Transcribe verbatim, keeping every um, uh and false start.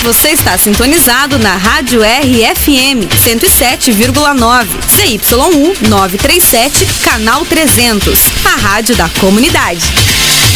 Você está sintonizado na Rádio R F M cento e sete vírgula nove, C Y U novecentos e trinta e sete, canal trezentos, a rádio da comunidade.